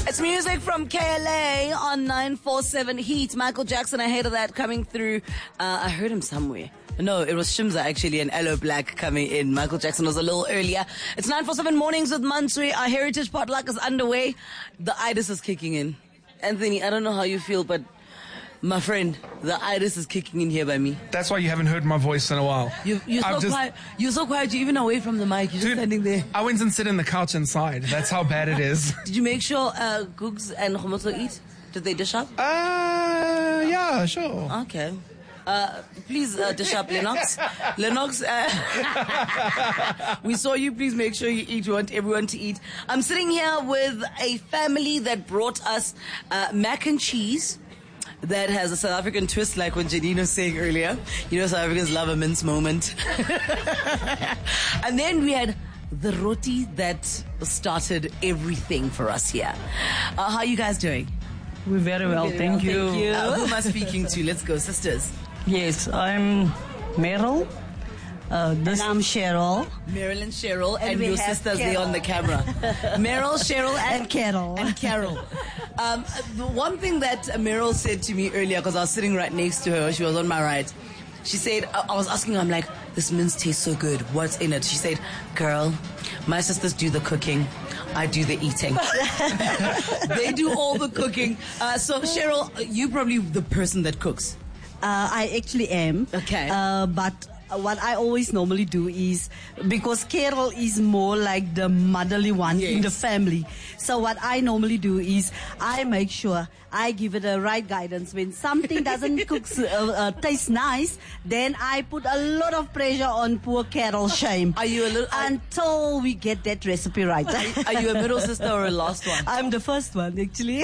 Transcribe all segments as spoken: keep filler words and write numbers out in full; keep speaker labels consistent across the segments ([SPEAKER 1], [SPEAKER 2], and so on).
[SPEAKER 1] It's music from K L A on nine forty-seven Heat. Michael Jackson, I hated that coming through. Uh, I heard him somewhere. No, it was Shimza actually, and Aloe Black coming in. Michael Jackson was a little earlier. It's nine forty-seven Mornings with Mansui. Our Heritage Potluck is underway. The itis is kicking in. Anthony, I don't know how you feel, but my friend, the itis is kicking in here by me.
[SPEAKER 2] That's why you haven't heard my voice in a while.
[SPEAKER 1] You, you're so
[SPEAKER 2] just,
[SPEAKER 1] quiet. You're so quiet. You're even away from the mic. You're just
[SPEAKER 2] dude, standing
[SPEAKER 1] there.
[SPEAKER 2] I went and sit in the couch inside. That's how bad it is.
[SPEAKER 1] Did you make sure uh, Googs and Homoto eat? Did they dish up?
[SPEAKER 2] Uh, yeah, sure.
[SPEAKER 1] Okay. Uh, please uh, dish up, Lennox. Lennox, uh, we saw you. Please make sure you eat. We want everyone to eat. I'm sitting here with a family that brought us uh, mac and cheese that has a South African twist, like what Janine was saying earlier. You know, South Africans love a mince moment. And then we had the roti that started everything for us here. Uh, how are you guys doing?
[SPEAKER 3] We're very well,
[SPEAKER 1] very
[SPEAKER 3] thank
[SPEAKER 1] well,
[SPEAKER 3] you.
[SPEAKER 1] Thank you. Uh, who am I speaking to? Let's go, sisters.
[SPEAKER 3] Yes, I'm Meryl. Uh, this
[SPEAKER 4] and I'm Cheryl.
[SPEAKER 1] Meryl and Cheryl, and,
[SPEAKER 4] and
[SPEAKER 1] your sisters there on the camera. Meryl, Cheryl, and,
[SPEAKER 4] and Carol.
[SPEAKER 1] And Carol. Um, the one thing that Meryl said to me earlier, because I was sitting right next to her, she was on my right. She said, I, I was asking her, I'm like, this mince tastes so good. What's in it? She said, girl, my sisters do the cooking. I do the eating. They do all the cooking. Uh, so, Cheryl, you're probably the person that cooks.
[SPEAKER 4] Uh, I actually am.
[SPEAKER 1] Okay.
[SPEAKER 4] Uh, but what I always normally do is, because Carol is more like the motherly one
[SPEAKER 1] yes.
[SPEAKER 4] in the family. So what I normally do is I make sure I give it the right guidance. When something doesn't cook, uh, uh, taste nice, then I put a lot of pressure on poor Carol. Shame.
[SPEAKER 1] Are you a little
[SPEAKER 4] until we get that recipe right?
[SPEAKER 1] Are, are you a middle sister or a last one?
[SPEAKER 4] I'm the first one, actually.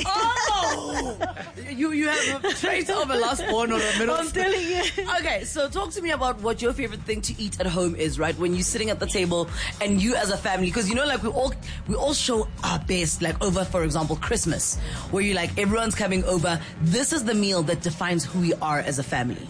[SPEAKER 1] Oh, you you have a trait of a last born or a middle.
[SPEAKER 4] I'm telling you.
[SPEAKER 1] Okay, so talk to me about what your favorite thing to eat at home is, right? When you're sitting at the table and you as a family, because you know, like we all we all show our best, like over, for example, Christmas, where you like everyone's coming over. This is the meal that defines who we are as a family.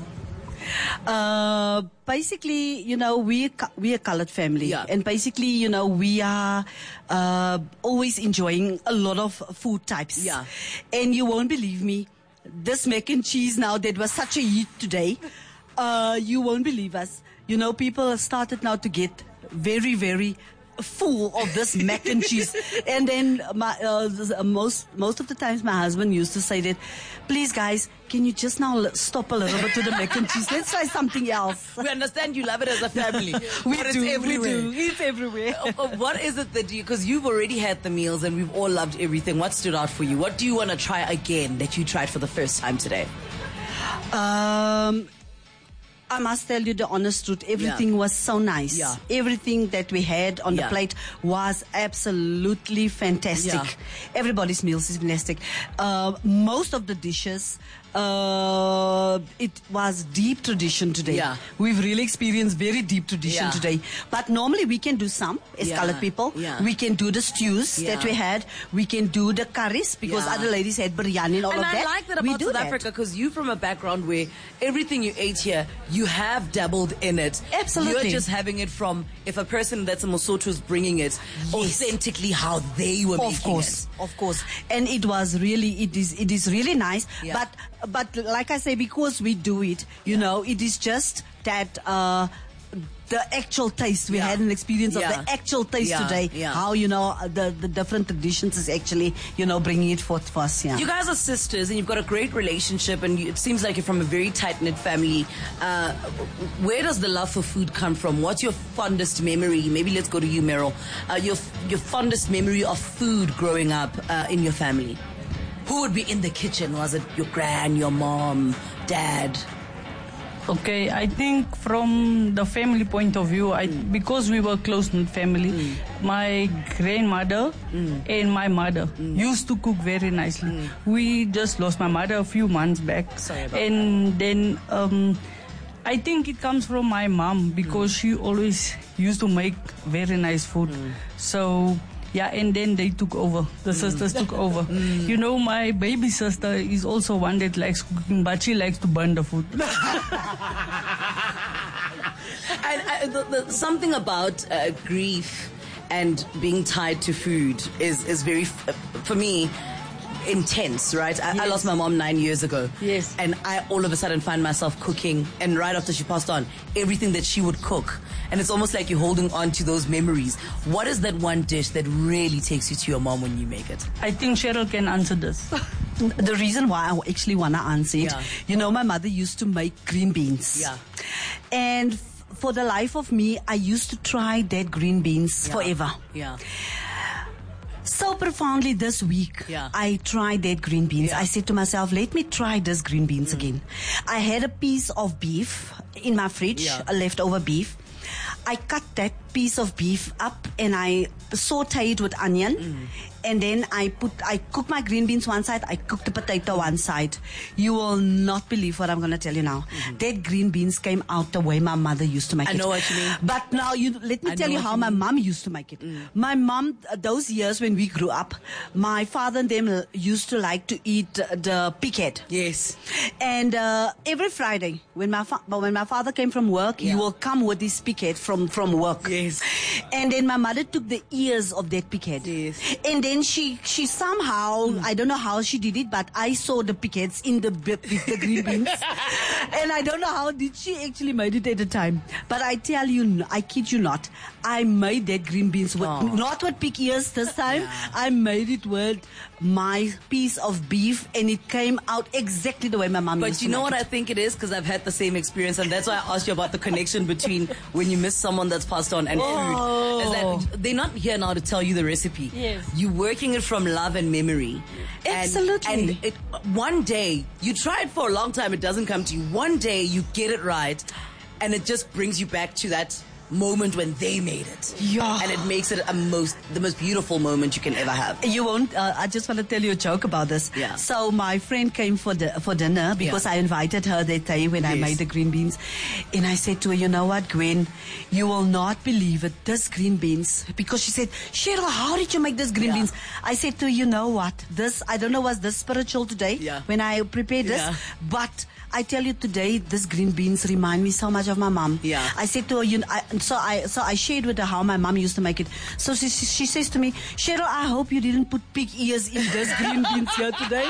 [SPEAKER 4] Uh, basically, you know, we we a colored family,
[SPEAKER 1] yeah.
[SPEAKER 4] and basically, you know, we are uh, always enjoying a lot of food types.
[SPEAKER 1] Yeah,
[SPEAKER 4] and you won't believe me, this mac and cheese now that was such a hit today. Uh, you won't believe us. You know, people have started now to get very, very full of this mac and cheese. And then my, uh, most most of the times my husband used to say that, please guys, can you just now stop a little bit to the mac and cheese? Let's try something else.
[SPEAKER 1] We understand you love it as a family.
[SPEAKER 4] we
[SPEAKER 1] but
[SPEAKER 4] do,
[SPEAKER 1] it's everywhere.
[SPEAKER 4] we do. It's everywhere.
[SPEAKER 1] uh, what is it that you, because you've already had the meals and we've all loved everything. What stood out for you? What do you want to try again that you tried for the first time today?
[SPEAKER 4] Um... I must tell you the honest truth. Everything
[SPEAKER 1] yeah.
[SPEAKER 4] was so nice.
[SPEAKER 1] Yeah.
[SPEAKER 4] Everything that we had on
[SPEAKER 1] yeah.
[SPEAKER 4] the plate was absolutely fantastic.
[SPEAKER 1] Yeah.
[SPEAKER 4] Everybody's meals is fantastic. Uh, most of the dishes, uh, it was deep tradition today.
[SPEAKER 1] Yeah.
[SPEAKER 4] We've really experienced very deep tradition
[SPEAKER 1] yeah.
[SPEAKER 4] today. But normally we can do some as
[SPEAKER 1] yeah.
[SPEAKER 4] colored people.
[SPEAKER 1] Yeah.
[SPEAKER 4] We can do the stews
[SPEAKER 1] yeah.
[SPEAKER 4] that we had. We can do the curries because
[SPEAKER 1] yeah.
[SPEAKER 4] other ladies had biryani and all
[SPEAKER 1] and
[SPEAKER 4] of
[SPEAKER 1] I
[SPEAKER 4] that.
[SPEAKER 1] And I like that
[SPEAKER 4] we
[SPEAKER 1] about
[SPEAKER 4] do
[SPEAKER 1] South
[SPEAKER 4] that.
[SPEAKER 1] Africa, because you from a background where everything you ate here, you have dabbled in it.
[SPEAKER 4] Absolutely.
[SPEAKER 1] You're just having it from, if a person that's a Mosotho is bringing it,
[SPEAKER 4] yes.
[SPEAKER 1] authentically how they were
[SPEAKER 4] of
[SPEAKER 1] making
[SPEAKER 4] course,
[SPEAKER 1] it.
[SPEAKER 4] Of course. And it was really, it is, it is really nice.
[SPEAKER 1] Yeah.
[SPEAKER 4] But, but like I say, because we do it, you yeah. know, it is just that, uh, the actual taste. We
[SPEAKER 1] yeah.
[SPEAKER 4] had an experience
[SPEAKER 1] yeah.
[SPEAKER 4] of the actual taste
[SPEAKER 1] yeah.
[SPEAKER 4] today.
[SPEAKER 1] Yeah.
[SPEAKER 4] How, you know, the, the different traditions is actually, you know, bringing it forth for us. Yeah.
[SPEAKER 1] You guys are sisters and you've got a great relationship, and you, it seems like you're from a very tight-knit family. Uh, where does the love for food come from? What's your fondest memory? Maybe let's go to you, Meryl. Uh, your, your fondest memory of food growing up uh, in your family? Who would be in the kitchen? Was it your gran, your mom, dad?
[SPEAKER 3] Okay, I think from the family point of view, I, mm. because we were close-knit family, mm. my grandmother mm. and my mother mm. used to cook very nicely. Mm. We just lost my mother a few months back.
[SPEAKER 1] Sorry about
[SPEAKER 3] and that. then um, I think it comes from my mom, because mm. she always used to make very nice food. Mm. So... yeah, and then they took over. The mm. sisters took over. Mm. You know, my baby sister is also one that likes cooking, but she likes to burn the food.
[SPEAKER 1] And uh, the, the, something about uh, grief and being tied to food is, is very, uh, for me, intense, right? I, I
[SPEAKER 3] Yes.
[SPEAKER 1] lost my mom nine years ago.
[SPEAKER 3] Yes.
[SPEAKER 1] And I all of a sudden find myself cooking, and right after she passed on, everything that she would cook. And it's almost like you're holding on to those memories. What is that one dish that really takes you to your mom when you make it?
[SPEAKER 3] I think Cheryl can answer this.
[SPEAKER 4] The reason why I actually want to answer it,
[SPEAKER 1] Yeah.
[SPEAKER 4] you know, my mother used to make green beans.
[SPEAKER 1] Yeah.
[SPEAKER 4] And f- for the life of me, I used to try that green beans
[SPEAKER 1] Yeah.
[SPEAKER 4] forever.
[SPEAKER 1] Yeah.
[SPEAKER 4] So profoundly this week,
[SPEAKER 1] Yeah.
[SPEAKER 4] I tried that green beans.
[SPEAKER 1] Yeah.
[SPEAKER 4] I said to myself, let me try this green beans again. I had a piece of beef in my fridge,
[SPEAKER 1] Yeah.
[SPEAKER 4] a leftover beef. I cut that piece of beef up and I saute it with onion. And then I put, I cook my green beans one side, I cook the potato one side. You will not believe what I'm going to tell you now. That green beans came out the way my mother used to make
[SPEAKER 1] I
[SPEAKER 4] it.
[SPEAKER 1] know what you mean.
[SPEAKER 4] But now you, let me
[SPEAKER 1] I
[SPEAKER 4] tell
[SPEAKER 1] know
[SPEAKER 4] you
[SPEAKER 1] what
[SPEAKER 4] how
[SPEAKER 1] you
[SPEAKER 4] my
[SPEAKER 1] mean.
[SPEAKER 4] mom used to make it. My mom, uh, those years when we grew up, my father and them uh, used to like to eat uh, the pig head.
[SPEAKER 1] Yes.
[SPEAKER 4] And uh, every Friday, when my fa- when my father came from work, he
[SPEAKER 1] Yeah.
[SPEAKER 4] will come with his pig head from, from work.
[SPEAKER 1] Yes.
[SPEAKER 4] And then my mother took the ears of that pig head.
[SPEAKER 1] Yes.
[SPEAKER 4] And then she, she somehow, I don't know how she did it, but I saw the pig heads in the, b- with the green beans. And I don't know how did she actually made it at the time. But I tell you, I kid you not, I made that green beans with,
[SPEAKER 1] Aw.
[SPEAKER 4] not with pig ears this time.
[SPEAKER 1] Yeah.
[SPEAKER 4] I made it with my piece of beef and it came out exactly the way my mom used
[SPEAKER 1] But
[SPEAKER 4] to
[SPEAKER 1] you know
[SPEAKER 4] make
[SPEAKER 1] what
[SPEAKER 4] it.
[SPEAKER 1] I think it is? Because I've had the same experience, and that's why I asked you about the connection between when you miss someone that's passed on and
[SPEAKER 4] Oh.
[SPEAKER 1] food. Is that they're not here now to tell you the recipe.
[SPEAKER 3] Yes.
[SPEAKER 1] You're working it from love and memory. And-
[SPEAKER 4] Absolutely.
[SPEAKER 1] And, it, one day, you try it for a long time, it doesn't come to you. One day, you get it right, and it just brings you back to that moment when they made it.
[SPEAKER 4] Yeah.
[SPEAKER 1] And it makes it a most the most beautiful moment you can ever have.
[SPEAKER 4] You won't. Uh, I just want to tell you a joke about this.
[SPEAKER 1] Yeah.
[SPEAKER 4] So my friend came for the, for dinner because
[SPEAKER 1] Yeah.
[SPEAKER 4] I invited her that day when I
[SPEAKER 1] Yes.
[SPEAKER 4] made the green beans, and I said to her, "You know what, Gwen? You will not believe it. This green beans." Because she said, "Cheryl, how did you make this green
[SPEAKER 1] Yeah.
[SPEAKER 4] beans?" I said to her, "You know what? This I don't know was this spiritual today
[SPEAKER 1] Yeah.
[SPEAKER 4] when I prepared this,
[SPEAKER 1] Yeah.
[SPEAKER 4] but." I tell you today, this green beans remind me so much of my mom.
[SPEAKER 1] Yeah.
[SPEAKER 4] I said to her, you know, I, so I so I shared with her how my mom used to make it. So she, she, she says to me, "Cheryl, I hope you didn't put pig ears in this green beans here today."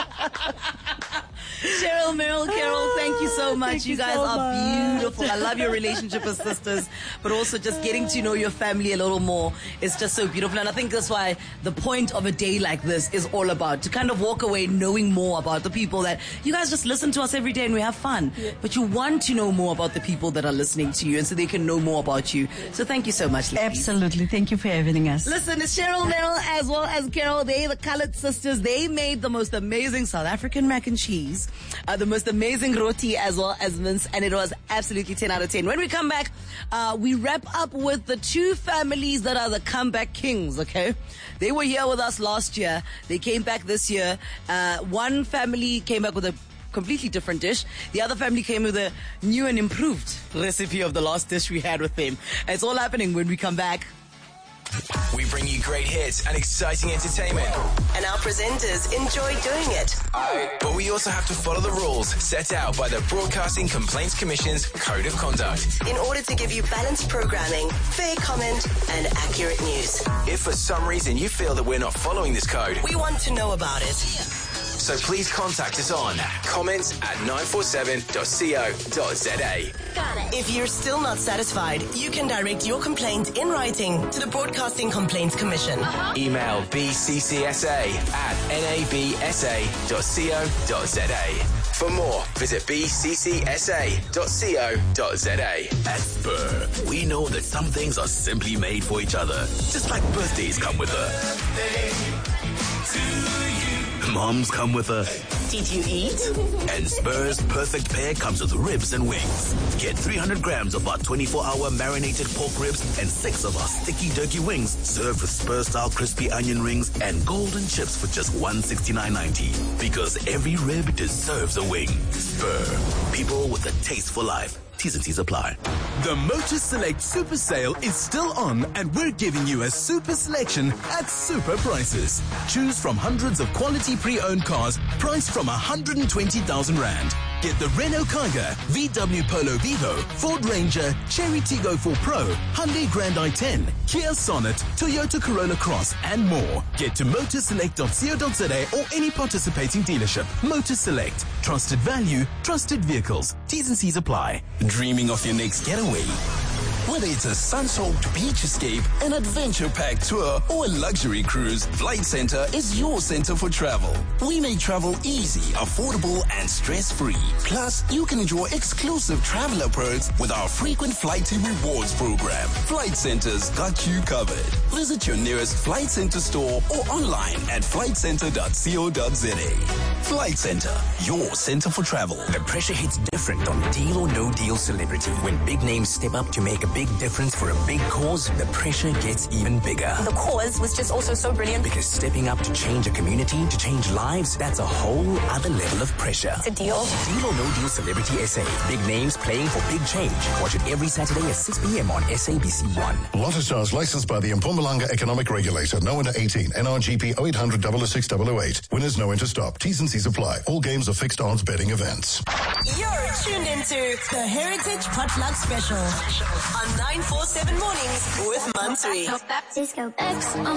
[SPEAKER 1] Cheryl, Meryl, Carol, thank you so much.
[SPEAKER 4] Thank
[SPEAKER 1] you
[SPEAKER 4] you
[SPEAKER 1] guys
[SPEAKER 4] so
[SPEAKER 1] are
[SPEAKER 4] much.
[SPEAKER 1] beautiful. I love your relationship as sisters, but also just getting to know your family a little more is just so beautiful. And I think that's why the point of a day like this is all about, to kind of walk away knowing more about the people that you guys just listen to us every day and we have fun. But you want to know more about the people that are listening to you, and so they can know more about you. So thank you so much, ladies.
[SPEAKER 4] Absolutely. Thank you for having us.
[SPEAKER 1] Listen, it's Cheryl, Meryl, as well as Carol. They, the Colored Sisters, they made the most amazing South African mac and cheese, uh, the most amazing roti as well as mince, and it was absolutely ten out of ten. When we come back, uh, we wrap up with the two families that are the comeback kings, okay? They were here with us last year. They came back this year. Uh, one family came back with a completely different dish. The other family came with a new and improved recipe of the last dish we had with them. It's all happening when we come back.
[SPEAKER 5] We bring you great hits and exciting entertainment,
[SPEAKER 6] And our presenters enjoy doing it.
[SPEAKER 5] but we also have to follow the rules set out by the Broadcasting Complaints Commission's Code of Conduct.
[SPEAKER 6] In order to give you balanced programming, fair comment, and accurate news.
[SPEAKER 5] If for some reason you feel that we're not following this code,
[SPEAKER 6] We want to know about it.
[SPEAKER 5] so please contact us on comments at nine four seven dot co dot za.
[SPEAKER 6] If you're still not satisfied, you can direct your complaint in writing to the Broadcasting Complaints Commission.
[SPEAKER 5] Email b c c s a at n a b s a dot co dot za. For more, visit b c c s a dot co dot za.
[SPEAKER 7] At Spur, we know that some things are simply made for each other. Just like birthdays come with a... Moms come with a...
[SPEAKER 6] Did you eat?
[SPEAKER 7] And Spur's perfect pair comes with ribs and wings. Get three hundred grams of our twenty-four hour marinated pork ribs and six of our sticky turkey wings served with Spur-style crispy onion rings and golden chips for just one sixty-nine ninety. Because every rib deserves a wing. Spur. People with a taste for life. T's and C's apply.
[SPEAKER 8] The Motor Select Super Sale is still on, and we're giving you a super selection at super prices. Choose from hundreds of quality pre-owned cars priced from one hundred twenty thousand rand. Get the Renault Kiger, V W Polo Vivo, Ford Ranger, Cherry Tiggo four Pro, Hyundai Grand i ten, Kia Sonnet, Toyota Corolla Cross, and more. Get to motorselect dot co dot za or any participating dealership. Motor Select. Trusted value, trusted vehicles. T's and C's apply.
[SPEAKER 5] Dreaming of your next getaway? Whether it's a sun-soaked beach escape, an adventure-packed tour, or a luxury cruise, Flight Centre is your center for travel. We make travel easy, affordable, and stress-free. Plus, you can enjoy exclusive traveler perks with our frequent flight to rewards program. Flight Centre's got you covered. Visit your nearest Flight Centre store or online at flight centre dot co dot za. Flight Centre, your center for travel.
[SPEAKER 9] The pressure hits different on Deal or No Deal Celebrity. When big names step up to make a big difference for a big cause, the pressure gets even bigger.
[SPEAKER 10] The cause was just also so brilliant.
[SPEAKER 9] Because stepping up to change a community, to change lives, that's a whole other level of pressure.
[SPEAKER 10] It's a deal.
[SPEAKER 9] Deal or No Deal Celebrity S A. Big names playing for big change. Watch it every Saturday at six p.m. on S A B C one.
[SPEAKER 11] Lotto Stars licensed by the Mpumalanga Economic Regulator. No under eighteen. N R G P oh eight hundred, oh oh six, oh oh eight. Winners know when to stop. T's and C's apply. All games are fixed odds betting events.
[SPEAKER 6] You're tuned into the Heritage Potluck Special on nine four seven Mornings with Mansuri.
[SPEAKER 12] Cisco X.